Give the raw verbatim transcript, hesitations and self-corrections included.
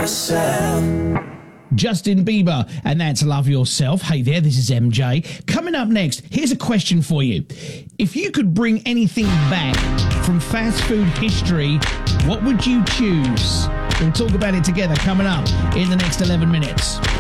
myself. Justin Bieber, and that's Love Yourself. Hey there, this is M J. Coming up next, here's a question for you. If you could bring anything back from fast food history, what would you choose? We'll talk about it together coming up in the next eleven minutes.